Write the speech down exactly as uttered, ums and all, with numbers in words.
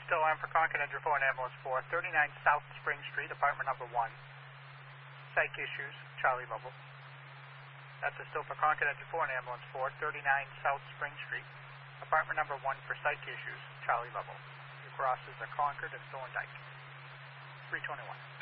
still on for Concord Engine four and Ambulance four, thirty-nine South Spring Street, apartment number one. Psych issues, Charlie Level. That's a still for Concord Engine four and Ambulance four, thirty-nine South Spring Street, apartment number one for psych issues, Charlie Level. He crosses the Concord and Thorndike. three twenty-one.